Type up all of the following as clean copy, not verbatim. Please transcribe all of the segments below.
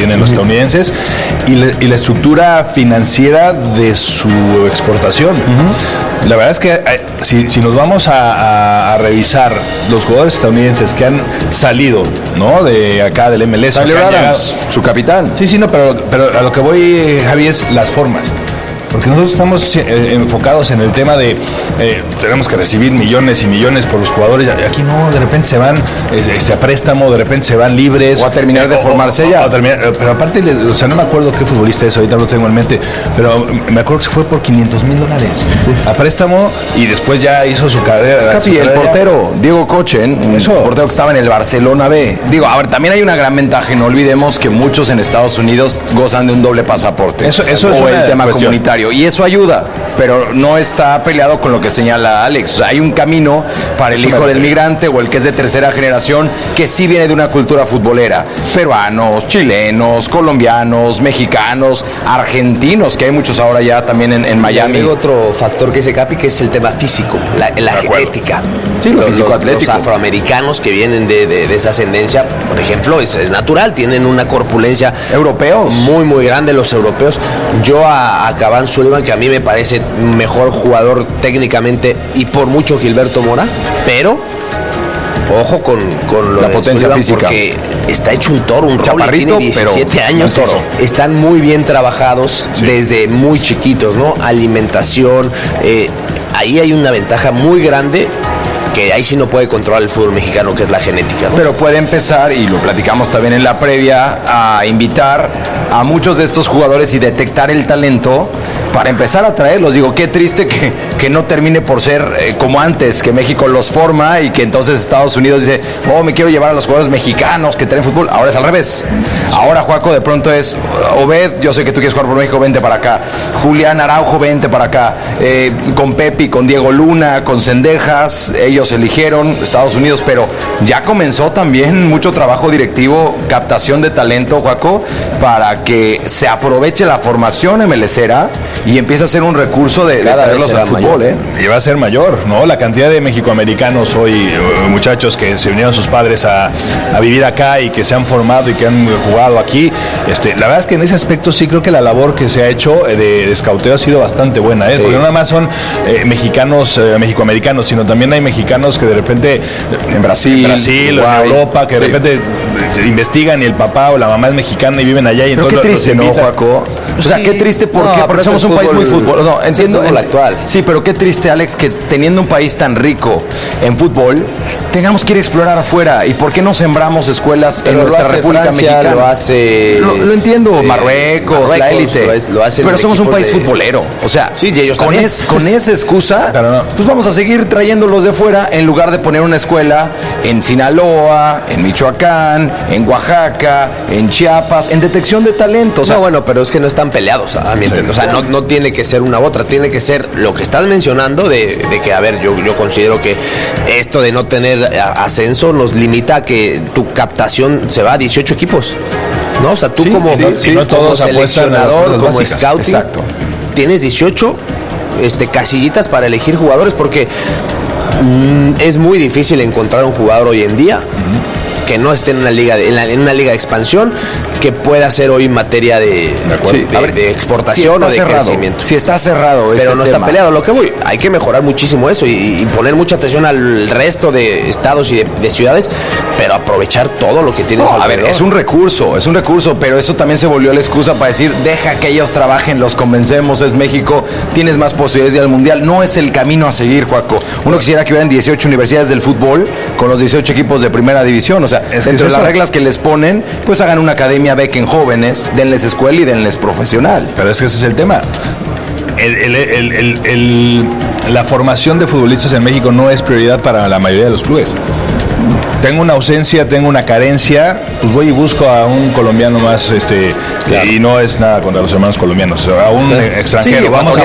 tienen los estadounidenses y la estructura financiera de su exportación. La verdad es que si nos vamos a revisar los jugadores estadounidenses que han salido, ¿no? De acá del MLS, Tyler Adams, su capitán. Sí, no, pero a lo que voy, Javi, es las formas. Porque nosotros estamos enfocados en el tema de tenemos que recibir millones y millones por los jugadores. Aquí no, de repente se van a préstamo, de repente se van libres. O a terminar de formarse ya. Pero aparte, o sea, no me acuerdo qué futbolista es, ahorita lo tengo en mente, pero me acuerdo que se fue por $500,000 a préstamo y después ya hizo su carrera. Capi, el portero, Diego Cochen, un portero que estaba en el Barcelona B. Digo, a ver, también hay una gran ventaja, no olvidemos que muchos en Estados Unidos gozan de un doble pasaporte. Eso es el tema comunitario. Y eso ayuda, pero no está peleado con lo que señala Alex. O sea, hay un camino para el hijo del migrante o el que es de tercera generación que sí viene de una cultura futbolera. Peruanos, chilenos, colombianos, mexicanos, argentinos, que hay muchos ahora ya también en Miami. Hay otro factor que dice Capi, que es el tema físico, la genética. Sí, lo físico-atlético. Los afroamericanos que vienen de esa ascendencia, por ejemplo, es natural, tienen una corpulencia. Europeos. Muy, muy grande los europeos. Yo a Cavani Sullivan, que a mí me parece mejor jugador técnicamente y por mucho Gilberto Mora, pero ojo con la potencia Sullivan, física, porque está hecho un toro, un chaparrito, tiene 17 años, toro. Están muy bien trabajados desde muy chiquitos, ¿no? Alimentación, ahí hay una ventaja muy grande que ahí sí no puede controlar el fútbol mexicano, que es la genética, ¿no? Pero puede empezar, y lo platicamos también en la previa, a invitar a muchos de estos jugadores y detectar el talento para empezar a traerlos. Digo, qué triste que no termine por ser como antes, que México los forma y que entonces Estados Unidos dice, me quiero llevar a los jugadores mexicanos que traen fútbol. Ahora es al revés. Ahora, Juaco, de pronto es, Obed, yo sé que tú quieres jugar por México, vente para acá. Julián Araujo, vente para acá. Con Pepi, con Diego Luna, con Cendejas, ellos eligieron Estados Unidos, pero ya comenzó también mucho trabajo directivo, captación de talento, Juaco, para que se aproveche la formación MLSera y empiece a ser un recurso de traerlos al fútbol, Y va a ser mayor, ¿no? La cantidad de mexicoamericanos hoy, muchachos que se vinieron sus padres a vivir acá y que se han formado y que han jugado aquí. La verdad es que en ese aspecto sí creo que la labor que se ha hecho de escauteo ha sido bastante buena, Sí. Porque no nada más son mexicanos, mexicoamericanos, sino también hay mexicanos que de repente en Brasil, Uruguay, en Europa, que de repente investigan y el papá o la mamá es mexicana y viven allá y pero entonces qué triste, ¿no, Juaco? O sea, qué triste porque somos un país muy fútbol. No, entiendo el actual. Sí, pero qué triste, Alex, que teniendo un país tan rico en fútbol, tengamos que ir a explorar afuera. ¿Y por qué no sembramos escuelas en nuestra República Mexicana? Lo hace... Lo entiendo, Marruecos, la élite. Lo hace pero somos un país futbolero. O sea, sí, y ellos con esa excusa, pues vamos a seguir trayéndolos de fuera en lugar de poner una escuela en Sinaloa, en Michoacán, en Oaxaca, en Chiapas, en detección de talento. O sea, no, bueno, pero es que no están peleados, a mi entender. O sea, no tiene que ser una u otra, tiene que ser lo que estás mencionando de que, a ver, yo considero que esto de no tener ascenso nos limita a que tu captación se va a 18 equipos, ¿no? O sea, tú como seleccionador, como scouting, exacto, tienes 18 casillitas para elegir jugadores porque es muy difícil encontrar un jugador hoy en día que no esté en una liga en una liga de expansión que pueda ser hoy materia de exportación o de crecimiento. Si está cerrado ese pero no tema. Está peleado. Lo que voy, hay que mejorar muchísimo eso y poner mucha atención al resto de estados y de ciudades, pero aprovechar todo lo que tienes alrededor. A ver, es un recurso, pero eso también se volvió la excusa para decir, deja que ellos trabajen, los convencemos, es México, tienes más posibilidades de ir al Mundial. No es el camino a seguir, Juaco. Uno quisiera que hubieran 18 universidades del fútbol con los 18 equipos de primera división. O sea, entre las reglas que les ponen, pues hagan una academia bequen jóvenes, denles escuela y denles profesional. Pero es que ese es el tema. La formación de futbolistas en México no es prioridad para la mayoría de los clubes. Tengo una ausencia, tengo una carencia, pues voy y busco a un colombiano más Claro. Y no es nada contra los hermanos colombianos. A un extranjero, vamos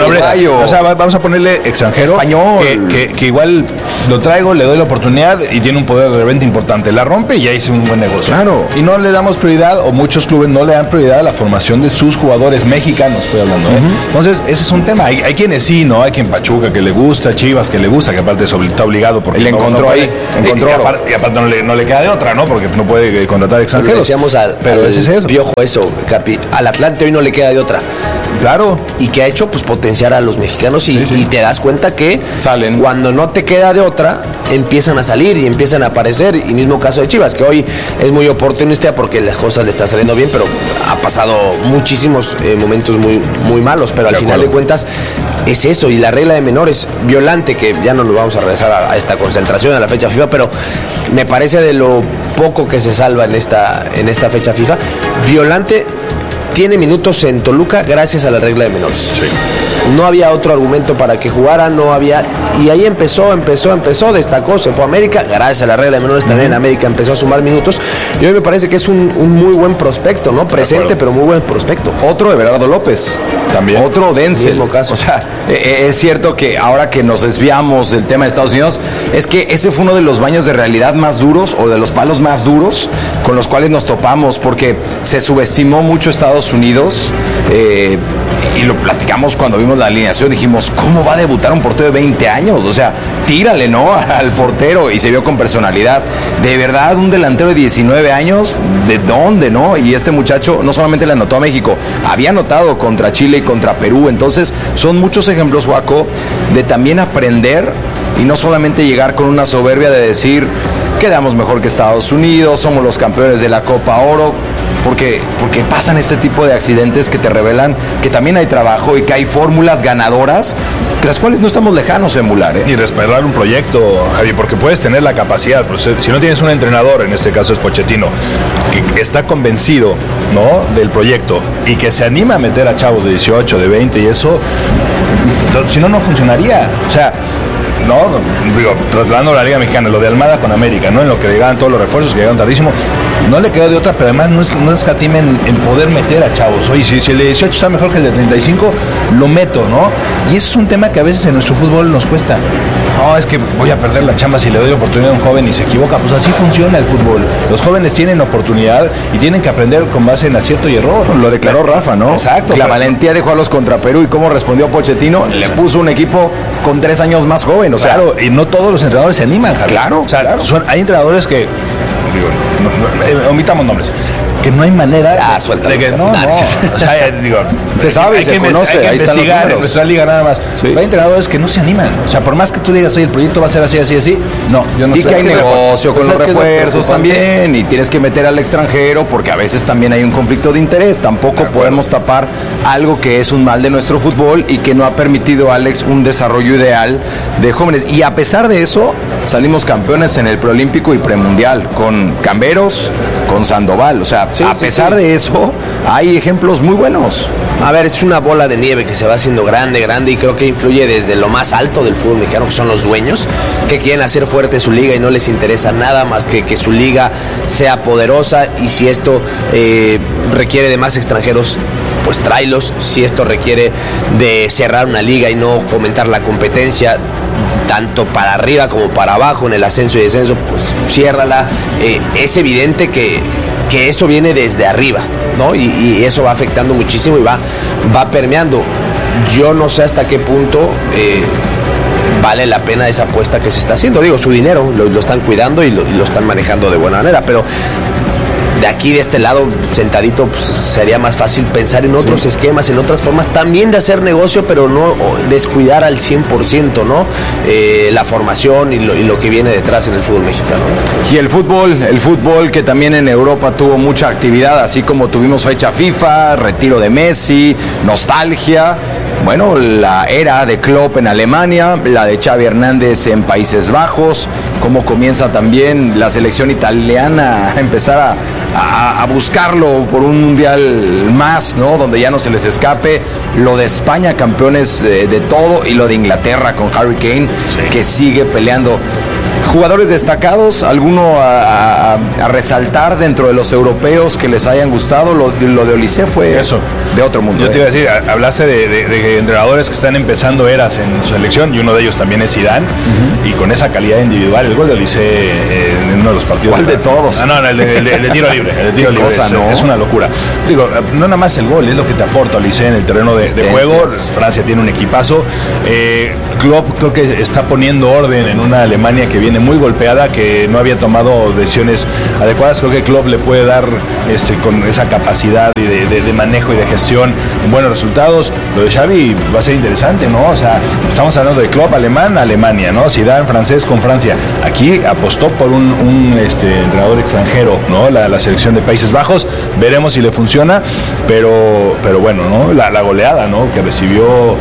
a ponerle extranjero español, que igual lo traigo, le doy la oportunidad y tiene un poder de reventa importante. La rompe y ya hice un buen negocio. Claro. Y no le damos prioridad, o muchos clubes no le dan prioridad a la formación de sus jugadores mexicanos, estoy hablando. Entonces, ese es un tema. Hay quienes sí, ¿no? Hay quien Pachuca que le gusta, Chivas que le gusta, que aparte está obligado porque él encontró ahí. Y aparte no le queda de otra, ¿no? Porque no puede contratar extranjeros. Decíamos pero ese es eso. Piojo eso, Capi. Al Atlante hoy no le queda de otra. Claro. ¿Y qué ha hecho? Pues potenciar a los mexicanos y te das cuenta que salen. Cuando no te queda de otra, empiezan a salir y empiezan a aparecer. Y mismo caso de Chivas, que hoy es muy oportunista porque las cosas le están saliendo bien, pero ha pasado muchísimos momentos muy, muy malos. Pero al final de cuentas es eso. Y la regla de menores, Violante, que ya no nos vamos a regresar a esta concentración, a la fecha FIFA, pero me parece de lo poco que se salva en esta fecha FIFA. Violante tiene minutos en Toluca gracias a la regla de menores. Sí. No había otro argumento para que jugara, no había... Y ahí empezó, destacó, se fue a América, gracias a la regla de menores también América empezó a sumar minutos. Y hoy me parece que es un muy buen prospecto, ¿no? Presente, pero muy buen prospecto. Otro de Everardo López. También. Otro Denzel. Mismo caso. O sea, es cierto que ahora que nos desviamos del tema de Estados Unidos, es que ese fue uno de los baños de realidad más duros, o de los palos más duros con los cuales nos topamos, porque se subestimó mucho Estados Unidos, y lo platicamos cuando vimos la alineación, dijimos, ¿cómo va a debutar un portero de 20 años? O sea, tírale, ¿no? Al portero, y se vio con personalidad. De verdad, un delantero de 19 años, ¿de dónde, no? Y este muchacho no solamente le anotó a México, había anotado contra Chile y contra Perú. Entonces, son muchos ejemplos, Joaco, de también aprender y no solamente llegar con una soberbia de decir, quedamos mejor que Estados Unidos, somos los campeones de la Copa Oro. Porque pasan este tipo de accidentes que te revelan que también hay trabajo y que hay fórmulas ganadoras, que las cuales no estamos lejanos a emular. Y respaldar un proyecto, Javi, porque puedes tener la capacidad, pero si no tienes un entrenador, en este caso es Pochettino, que está convencido, ¿no?, del proyecto y que se anima a meter a chavos de 18, de 20 y eso, si no, no funcionaría. O sea, no, digo, trasladando la Liga Mexicana, lo de Almada con América, ¿no?, en lo que llegaban todos los refuerzos que llegaron tardísimo, no le quedó de otra, pero además no escatimen en poder meter a chavos. Oye, si el de 18 está mejor que el de 35, lo meto, ¿no? Y eso es un tema que a veces en nuestro fútbol nos cuesta. No, es que voy a perder la chamba si le doy oportunidad a un joven y se equivoca. Pues así funciona el fútbol. Los jóvenes tienen oportunidad y tienen que aprender con base en acierto y error. Lo declaró Rafa, ¿no? Exacto. La valentía de jugarlos contra Perú y cómo respondió Pochettino, le puso un equipo con 3 años más joven. O sea, claro, y no todos los entrenadores se animan, Javi. Claro, o sea, claro. Hay entrenadores que, omitamos nombres, que no hay manera de que no, o sea, digo, se sabe, se conoce, hay que ahí están los investigar en números. nuestra liga nada más. Sí. Hay entrenadores que no se animan, o sea, por más que tú digas, oye, el proyecto va a ser así, no, yo no y estoy. que hay negocio con los refuerzos preocupante también, y tienes que meter al extranjero porque a veces también hay un conflicto de interés. Tampoco podemos tapar algo que es un mal de nuestro fútbol y que no ha permitido, Alex, un desarrollo ideal de jóvenes. Y a pesar de eso, salimos campeones en el preolímpico y premundial con Camberos, con Sandoval. O sea, a pesar de eso, hay ejemplos muy buenos. A ver, es una bola de nieve que se va haciendo grande, y creo que influye desde lo más alto del fútbol mexicano, que son los dueños, que quieren hacer fuerte su liga y no les interesa nada más que su liga sea poderosa. Y si esto requiere de más extranjeros, pues tráelos. Si esto requiere de cerrar una liga y no fomentar la competencia, tanto para arriba como para abajo en el ascenso y descenso, pues ciérrala. Es evidente que esto viene desde arriba, ¿no? Y eso va afectando muchísimo y va permeando. Yo no sé hasta qué punto vale la pena esa apuesta que se está haciendo. Digo, su dinero lo están cuidando y lo están manejando de buena manera, pero de aquí, de este lado, sentadito, pues, sería más fácil pensar en otros esquemas, en otras formas también de hacer negocio, pero no descuidar al 100%, ¿no? La formación y lo que viene detrás en el fútbol mexicano. Y el fútbol que también en Europa tuvo mucha actividad, así como tuvimos fecha FIFA, retiro de Messi, nostalgia. Bueno, la era de Klopp en Alemania, la de Xavi Hernández en Países Bajos, cómo comienza también la selección italiana a empezar a buscarlo por un mundial más, ¿no? Donde ya no se les escape. Lo de España, campeones de todo, y lo de Inglaterra con Harry Kane, que sigue peleando. Jugadores destacados, alguno a resaltar dentro de los europeos que les hayan gustado. Lo de Olise fue eso de otro mundo. Yo te iba a decir, hablaste de entrenadores que están empezando eras en su selección, y uno de ellos también es Zidane, y con esa calidad individual, el gol de Olise en uno de los partidos. ¿Cuál de todos? No, el de tiro libre. El de tiro libre cosa, ¿no? es una locura. Digo, no nada más el gol, es lo que te aporta Olise en el terreno de juego. Francia tiene un equipazo. Klopp creo que está poniendo orden en una Alemania que viene muy golpeada, que no había tomado decisiones adecuadas. Creo que Klopp le puede dar con esa capacidad de manejo y de gestión buenos resultados. Lo de Xavi va a ser interesante, ¿no? O sea, estamos hablando de Klopp alemán, Alemania, ¿no? Zidane francés con Francia. Aquí apostó por un entrenador extranjero, ¿no? La selección de Países Bajos. Veremos si le funciona, pero bueno, ¿no? La goleada, ¿no? Que recibió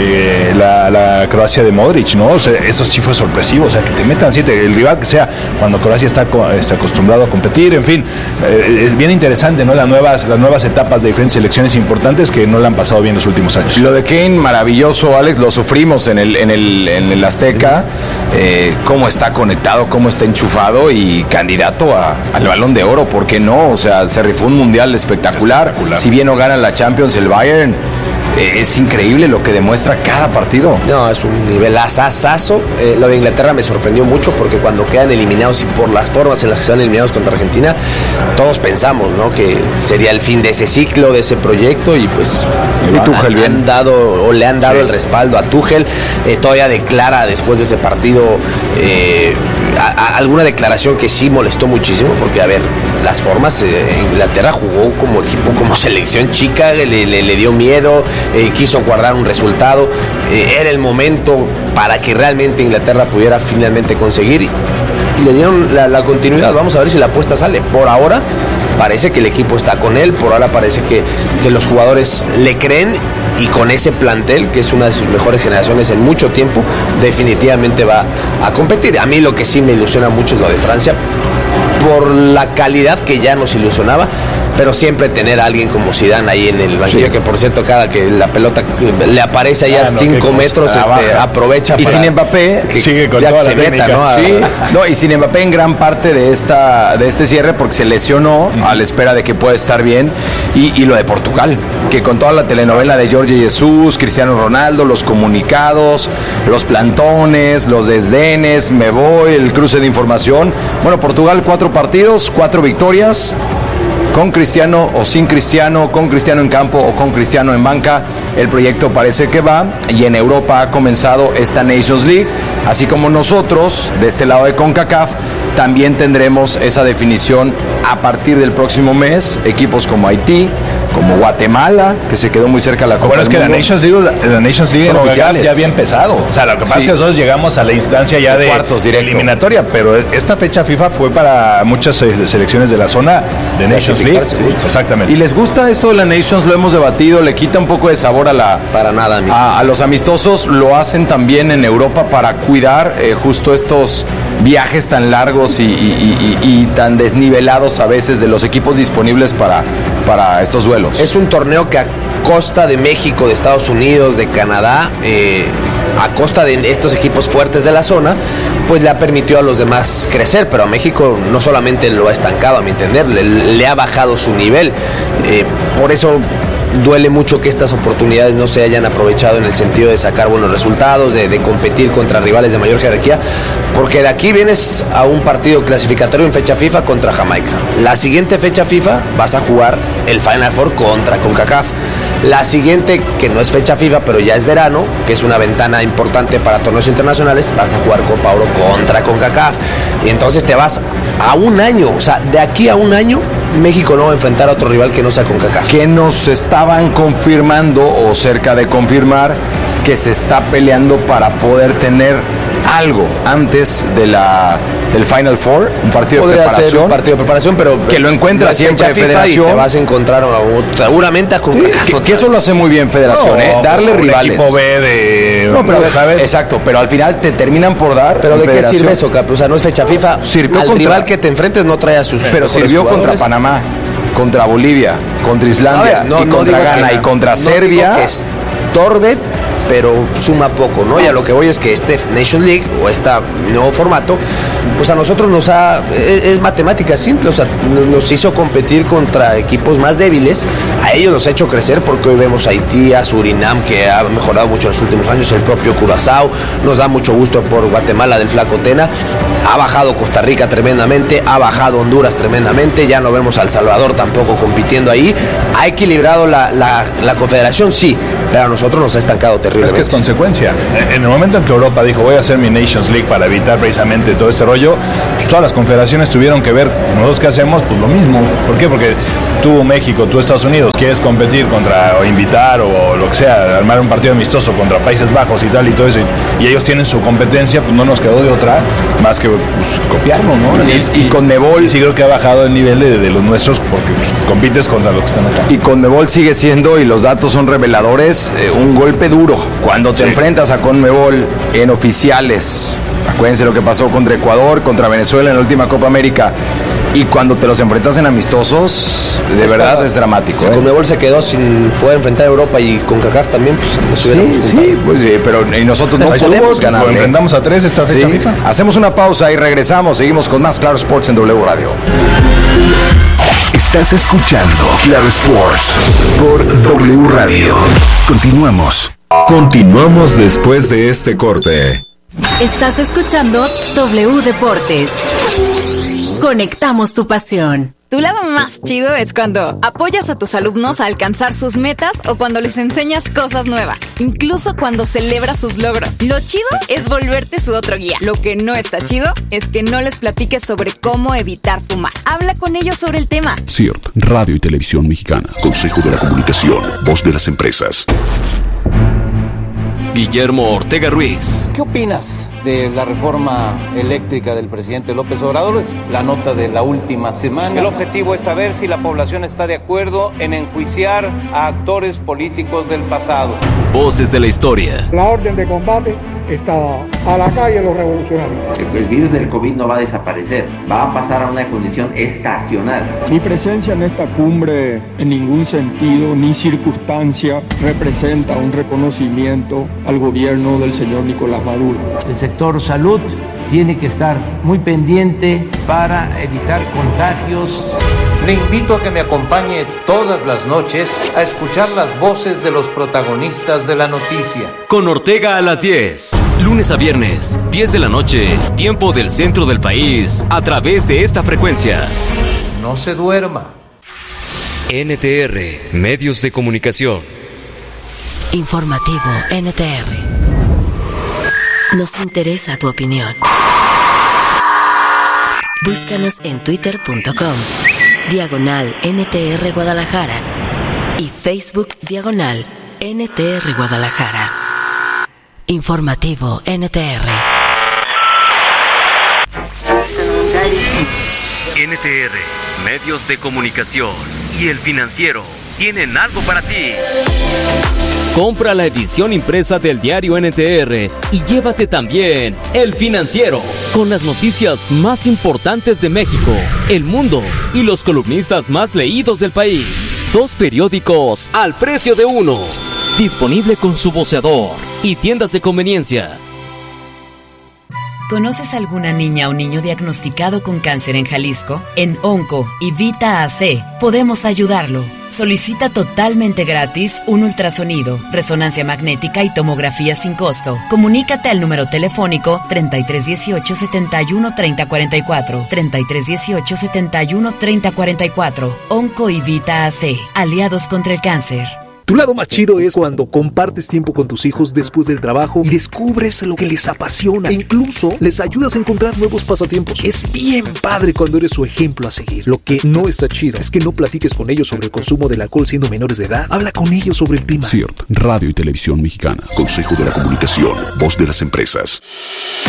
la Croacia de Modric, ¿no? O sea, eso sí fue sorpresivo. O sea, que te metan 7, el rival que sea, cuando Croacia está acostumbrado a competir, en fin. Es bien interesante, ¿no? Las nuevas etapas de diferentes selecciones importantes que no la han pasado bien los últimos años. Lo de Kane, maravilloso, Alex, lo sufrimos en el Azteca. Cómo está conectado, cómo está enchufado y candidato al Balón de Oro, ¿por qué no? O sea, se rifó un mundial espectacular. Si bien no gana la Champions, el Bayern, es increíble lo que demuestra cada partido. No, es un nivel asazo. Lo de Inglaterra me sorprendió mucho porque cuando quedan eliminados y por las formas en las que se van eliminados contra Argentina, todos pensamos, ¿no?, que sería el fin de ese ciclo, de ese proyecto, y pues Tuchel le han dado el respaldo a Tuchel. Todavía declara después de ese partido alguna declaración que sí molestó muchísimo, porque a ver, las formas, Inglaterra jugó como equipo, como selección chica, le dio miedo, quiso guardar un resultado, era el momento para que realmente Inglaterra pudiera finalmente conseguir, y le dieron la continuidad. Vamos a ver si la apuesta sale. Por ahora parece que el equipo está con él, por ahora parece que los jugadores le creen, y con ese plantel, que es una de sus mejores generaciones en mucho tiempo, definitivamente va a competir. A mí lo que sí me ilusiona mucho es lo de Francia, por la calidad que ya nos ilusionaba, pero siempre tener a alguien como Zidane ahí en el banquillo, que por cierto, cada que la pelota le aparece allá a 5 metros, aprovecha. Y sin Mbappé, que sigue con toda la técnica, ¿no? Y sin Mbappé en gran parte de este cierre, porque se lesionó a la espera de que pueda estar bien. Y lo de Portugal, que con toda la telenovela de Jorge Jesús, Cristiano Ronaldo, los comunicados, los plantones, los desdenes, me voy, el cruce de información. Bueno, Portugal 4 partidos, 4 victorias. Con Cristiano o sin Cristiano, con Cristiano en campo o con Cristiano en banca, el proyecto parece que va, y en Europa ha comenzado esta Nations League, así como nosotros, de este lado de CONCACAF, también tendremos esa definición a partir del próximo mes. Equipos como Haití, como Guatemala, que se quedó muy cerca de la Copa del Mundo. Bueno, es que la Nations League en oficiales ya había empezado. O sea, lo que pasa es que nosotros llegamos a la instancia ya de cuartos directo, eliminatoria, pero esta fecha FIFA fue para muchas selecciones de la zona de Nations League. Exactamente. ¿Y les gusta esto de la Nations? Lo hemos debatido, le quita un poco de sabor para nada, a los amistosos. Lo hacen también en Europa para cuidar justo estos viajes tan largos y tan desnivelados a veces de los equipos disponibles para estos duelos. Es un torneo que a costa de México, de Estados Unidos, de Canadá, a costa de estos equipos fuertes de la zona, pues le ha permitido a los demás crecer, pero a México no solamente lo ha estancado, a mi entender, le ha bajado su nivel. Por eso duele mucho que estas oportunidades no se hayan aprovechado en el sentido de sacar buenos resultados, de competir contra rivales de mayor jerarquía, porque de aquí vienes a un partido clasificatorio en fecha FIFA contra Jamaica. La siguiente fecha FIFA vas a jugar el Final Four contra CONCACAF. La siguiente, que no es fecha FIFA, pero ya es verano, que es una ventana importante para torneos internacionales, vas a jugar Copa Oro contra CONCACAF. Y entonces te vas a un año, o sea, de aquí a un año, México no va a enfrentar a otro rival que no sea CONCACAF. Que nos estaban confirmando, o cerca de confirmar, que se está peleando para poder tener algo antes del Final Four, un partido de preparación. Ser un partido de preparación, pero que lo encuentra siempre Federación. Y te vas a encontrar seguramente a CONCACAF. Que eso lo hace muy bien Federación, darle rivales. Equipo B de, no, pero ¿sabes? Exacto, pero al final te terminan por dar. Pero ¿de qué sirve eso, Cap? O sea, no es fecha FIFA. Sirvió al rival que te enfrentes no trae a sus. Pero sirvió contra Panamá, contra Bolivia, contra Islandia, y contra Ghana, y contra Serbia. Que estorbe pero suma poco, ¿no? Y a lo que voy es que este Nation League o este nuevo formato, pues a nosotros es matemática simple, o sea, nos hizo competir contra equipos más débiles, a ellos los ha hecho crecer porque hoy vemos a Haití, a Surinam, que ha mejorado mucho en los últimos años, el propio Curazao, nos da mucho gusto por Guatemala del Flaco Tena, ha bajado Costa Rica tremendamente, ha bajado Honduras tremendamente, ya no vemos a El Salvador tampoco compitiendo ahí, ha equilibrado la confederación, sí, pero a nosotros nos ha estancado terriblemente. Es que es consecuencia. En el momento en que Europa dijo voy a hacer mi Nations League para evitar precisamente todo este rollo, pues todas las confederaciones tuvieron que ver, nosotros qué hacemos, pues lo mismo. ¿Por qué? Porque tú México, tú Estados Unidos, quieres competir contra o invitar o lo que sea, armar un partido amistoso contra Países Bajos y tal y todo eso, y ellos tienen su competencia, pues no nos quedó de otra más que pues, copiarlo, ¿no? Y Conmebol sí creo que ha bajado el nivel de los nuestros porque pues, compites contra los que están acá. Y Conmebol sigue siendo, y los datos son reveladores, un golpe duro cuando te enfrentas a Conmebol en oficiales. Acuérdense lo que pasó contra Ecuador, contra Venezuela en la última Copa América. Y cuando te los enfrentas en amistosos, de verdad es dramático. Si Conmebol se quedó sin poder enfrentar a Europa y con CONCACAF también, pues sí, pues sí, pero y nosotros no podemos ganar. Lo enfrentamos a 3 esta fecha FIFA. Hacemos una pausa y regresamos. Seguimos con más Claro Sports en W Radio. Estás escuchando Claro Sports por W Radio. Continuamos después de este corte. Estás escuchando W Deportes. Conectamos tu pasión. Tu lado más chido es cuando apoyas a tus alumnos a alcanzar sus metas o cuando les enseñas cosas nuevas, incluso cuando celebras sus logros. Lo chido es volverte su otro guía. Lo que no está chido es que no les platiques sobre cómo evitar fumar. Habla con ellos sobre el tema. CIRT, Radio y Televisión Mexicanas. Consejo de la Comunicación, voz de las empresas. Guillermo Ortega Ruiz. ¿Qué opinas de la reforma eléctrica del presidente López Obrador? Es la nota de la última semana. El objetivo es saber si la población está de acuerdo en enjuiciar a actores políticos del pasado. Voces de la historia. La orden de combate está a la calle los revolucionarios. El virus del COVID no va a desaparecer, va a pasar a una condición estacional. Mi presencia en esta cumbre en ningún sentido ni circunstancia representa un reconocimiento al gobierno del señor Nicolás Maduro. El sector salud tiene que estar muy pendiente para evitar contagios. Le invito a que me acompañe todas las noches a escuchar las voces de los protagonistas de la noticia. Con Ortega a las 10, lunes a viernes, 10 de la noche, tiempo del centro del país, a través de esta frecuencia. No se duerma. NTR, Medios de Comunicación. Informativo NTR. Nos interesa tu opinión. Búscanos en twitter.com/NTR Guadalajara y Facebook /NTR Guadalajara. Informativo NTR. NTR, Medios de Comunicación y El Financiero tienen algo para ti. Compra la edición impresa del diario NTR y llévate también El Financiero, con las noticias más importantes de México, el mundo y los columnistas más leídos del país. 2 periódicos al precio de uno. Disponible con su voceador y tiendas de conveniencia. ¿Conoces alguna niña o niño diagnosticado con cáncer en Jalisco? En Onco y Vita AC podemos ayudarlo. Solicita totalmente gratis un ultrasonido, resonancia magnética y tomografía sin costo. Comunícate al número telefónico 3318 71 30 44, 3318 71 30 44. Onco y Vita AC, aliados contra el cáncer. Tu lado más chido es cuando compartes tiempo con tus hijos después del trabajo y descubres lo que les apasiona e incluso les ayudas a encontrar nuevos pasatiempos. Es bien padre cuando eres su ejemplo a seguir. Lo que no está chido es que no platiques con ellos sobre el consumo del alcohol siendo menores de edad. Habla con ellos sobre el tema. CIRT, Radio y Televisión Mexicanas. Consejo de la Comunicación, voz de las empresas.